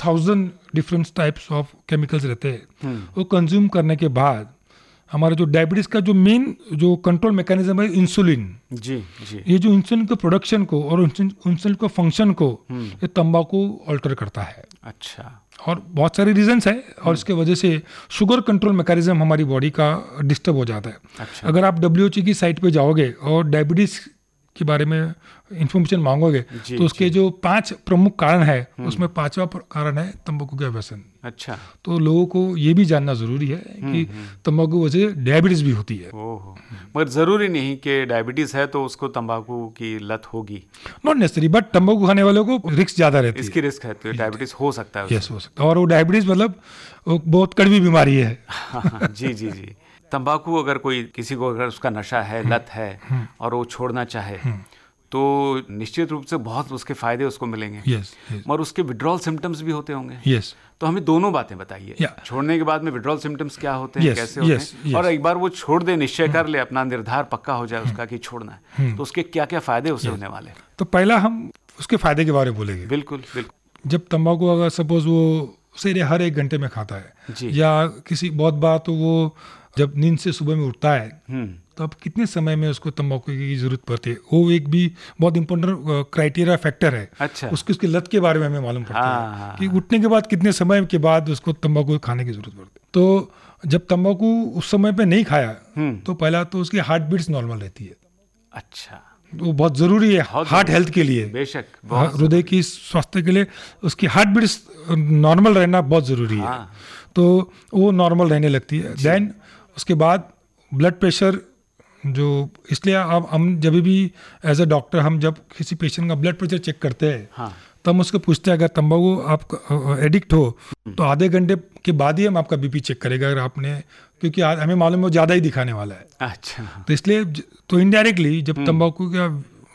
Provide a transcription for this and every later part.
1000 different types of chemicals रहते हैं। वो कंज्यूम करने के बाद हमारा जो डायबिटीज का जो मेन जो कंट्रोल मैकेनिज्म है इंसुलिन, जी जी, ये जो इंसुलिन के प्रोडक्शन को और इंसुलिन के फंक्शन को ये तंबाकू अल्टर करता है। अच्छा, और बहुत सारे रीजंस है और इसके वजह से शुगर कंट्रोल मैकेनिज्म हमारी बॉडी का डिस्टर्ब हो जाता है। अच्छा, अगर आप WHO की साइट पे जाओगे और डायबिटीज के बारे में इंफॉर्मेशन मांगोगे जी, तो उसके जो 5 प्रमुख कारण है उसमें 5वां कारण है तंबाकू का व्यसन। अच्छा, तो लोगों को ये भी जानना जरूरी है कि तंबाकू वजह से डायबिटीज भी होती है। ओहो, मगर जरूरी नहीं कि डायबिटीज है तो उसको तंबाकू की लत होगी। नॉट नेसेसरी, बट तंबाकू खाने वालों को रिस्क ज्यादा रहती है। इसकी रिस्क है तो डायबिटीज हो सकता है यस, हो सकता है। और वो डायबिटीज मतलब वो बहुत कड़वी बीमारी है। उससे। जी जी जी, तंबाकू अगर कोई किसी को अगर उसका नशा है, लत है और वो छोड़ना चाहे तो निश्चित रूप से बहुत उसके फायदे उसको मिलेंगे। यस यस और उसके विड्रॉल सिम्टम्स भी होते होंगे। यस। तो हमें दोनों बातें बताइए। Yeah. छोड़ने के बाद में विड्रॉल सिम्टम्स क्या होते हैं, Yes, कैसे होते yes, हैं, yes. और एक बार वो छोड़ दे, निश्चय कर ले, अपना निर्धार पक्का हो जाए उसका कि छोड़ना है, तो उसके क्या क्या फायदे उसे होने वाले हैं। तो पहला हम उसके फायदे के बारे में बोलेंगे। बिल्कुल बिल्कुल। जब तंबाकू अगर सपोज वो उसे हर 1 घंटे में खाता है जी। या किसी बहुत बार तो वो जब नींद से सुबह में उठता है तो अब कितने समय में उसको तंबाकू की जरूरत पड़ती है, वो एक भी बहुत इंपॉर्टेंट क्राइटेरिया फैक्टर है। अच्छा। उसकी लत के बारे में हमें मालूम पड़ता हाँ, है कि उठने के बाद कितने समय के बाद उसको तंबाकू खाने की जरूरत पड़ती है। तो जब तंबाकू उस समय पे नहीं खाया तो पहला तो उसकी हार्ट बीट्स नॉर्मल रहती है। अच्छा, वो बहुत जरूरी है हार्ट हेल्थ के लिए, बेशक, हृदय की स्वास्थ्य के लिए उसकी हार्ट बीट्स नॉर्मल रहना बहुत जरूरी है। तो वो नॉर्मल रहने लगती है। देन उसके बाद ब्लड प्रेशर जो, इसलिए अब हम जब भी एज अ डॉक्टर हम जब किसी पेशेंट का ब्लड प्रेशर चेक करते हैं तो हम उसको पूछते हैं अगर तंबाकू आप एडिक्ट हो तो आधे घंटे के बाद ही हम आपका बीपी चेक करेगा अगर आपने, क्योंकि हमें मालूम है वो ज़्यादा ही दिखाने वाला है। अच्छा, तो इसलिए तो इनडायरेक्टली जब तंबाकू का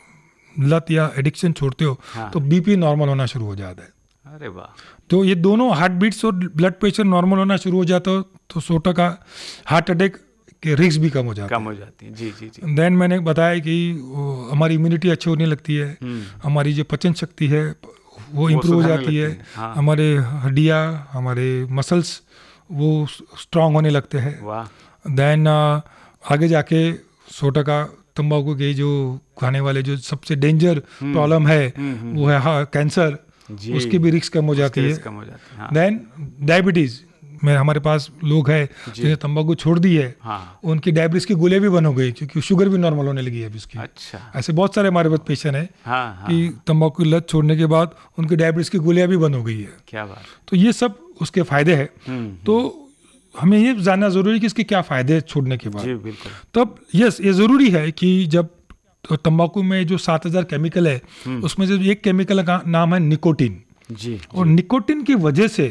लत या एडिक्शन छोड़ते हो तो बीपी नॉर्मल होना शुरू हो जाता है। अरे वाह। तो ये दोनों हार्ट बीट्स और ब्लड प्रेशर नॉर्मल होना शुरू हो जाता हो तो 100% हार्ट अटैक के रिस्क भी कम हो जाती है। जी जी जी। देन मैंने बताया कि हमारी इम्यूनिटी अच्छी होने लगती है, हमारी जो पाचन शक्ति है वो इम्प्रूव हो जाती है, हमारे हड्डियाँ, हमारे मसल्स वो स्ट्रांग होने लगते हैं। देन आगे जाके 100% तंबाकू के जो खाने वाले जो सबसे डेंजर प्रॉब्लम है वो है कैंसर, उसकी भी रिस्क कम हो जाती है। देन डायबिटीज में हमारे पास लोग हैं जिन्हें तंबाकू छोड़ दी है, उनकी डायबिटीज की गोलियां भी बंद हो गई क्योंकि शुगर भी नॉर्मल होने लगी है अभी उसकी। अच्छा। ऐसे बहुत सारे हमारे पास पेशेंट है कि तंबाकू की लत छोड़ने के बाद उनकी डायबिटीज की गोलियां भी बंद हो गई है। क्या बात। तो ये सब उसके फायदे हैं। तो हमें ये जानना जरूरी है कि इसके क्या फायदे हैं छोड़ने के बाद। जी बिल्कुल। तब यस, ये जरूरी है कि जब तंबाकू में जो 7000 केमिकल है उसमें से एक केमिकल का नाम है निकोटीन। जी। और निकोटीन की वजह से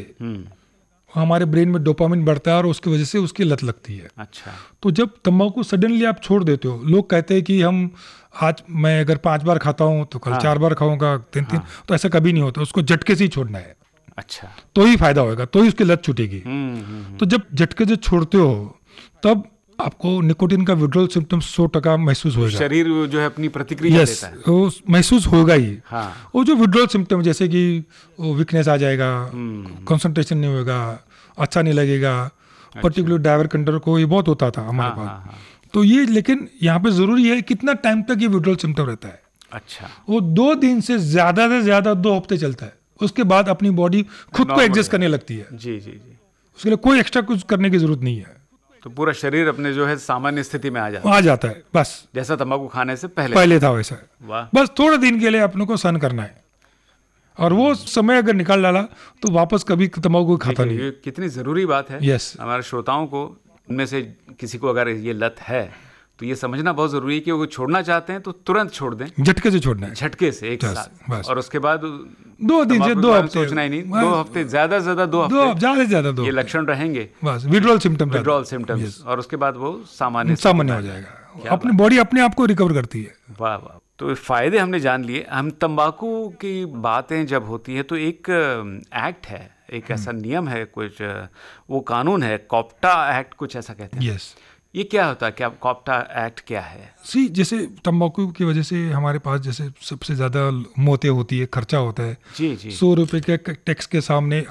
हमारे ब्रेन में डोपामिन बढ़ता है और उसकी वजह से उसकी लत लगती है। अच्छा। तो जब तंबाकू सडनली आप छोड़ देते हो, लोग कहते हैं कि हम आज मैं अगर 5 बार खाता हूँ तो कल 4 बार खाऊंगा, 3, तो ऐसा कभी नहीं होता, उसको झटके से ही छोड़ना है। अच्छा। तो ही फायदा होगा, तो ही उसकी लत छूटेगी। तो जब झटके से छोड़ते हो तब आपको निकोटीन का विड्रॉल सिम्टम्स 100% महसूस होगा। शरीर जो है अपनी प्रतिक्रिया देता है। वो महसूस होगा ही। हाँ। वो जो विड्रॉल सिम्टम जैसे कि वो वीकनेस आ जाएगा, कंसंट्रेशन नहीं होगा, अच्छा नहीं लगेगा, पर्टिकुलर ड्राइवर कंट्रोल को ये बहुत होता था हमारे पास। तो ये लेकिन यहाँ पे जरूरी है कितना टाइम तक ये विड्रॉल सिम्टम रहता है। अच्छा। वो 2 दिन से ज्यादा 2 हफ्ते चलता है, उसके बाद अपनी बॉडी खुद को एडजस्ट करने लगती है। जी जी जी। उसके लिए कोई एक्स्ट्रा कुछ करने की जरूरत नहीं है। तो पूरा शरीर अपने जो है सामान्य स्थिति में आ जाता है बस जैसा तंबाकू खाने से पहले था वैसा। वाह। बस थोड़े दिन के लिए अपने को सहन करना है और वो समय अगर निकाल डाला तो वापस कभी तंबाकू खाता नहीं। ये कितनी जरूरी बात है। यस। हमारे श्रोताओं को उनमें से किसी को अगर ये लत है तो ये समझना बहुत जरूरी है कि वो छोड़ना चाहते हैं तो तुरंत छोड़ दें, झटके से छोड़ना है, झटके से एक साथ। और उसके बाद 2 दिन से 2 हफ्ते सोचना ही नहीं, 2 हफ्ते ज्यादा से ज्यादा 2 हफ्ते ज्यादा 2 ये लक्षण रहेंगे, बस विड्रॉल सिम्टम्स, और उसके बाद वो सामान्य हो जाएगा, अपनी बॉडी अपने आप को रिकवर करती है। वाह वाह। तो फायदे हमने जान लिए। हम तंबाकू की बातें जब होती है तो एक एक्ट है, एक ऐसा नियम है, कुछ वो कानून है, कॉप्टा एक्ट कुछ ऐसा कहते हैं। यस। ये क्या होता है, क्या कॉप्टा एक्ट क्या है? जैसे तंबाकू की वजह से हमारे पास जैसे सबसे ज्यादा मौतें होती है, खर्चा होता है। जी जी। 100 रुपए के टैक्स के सामने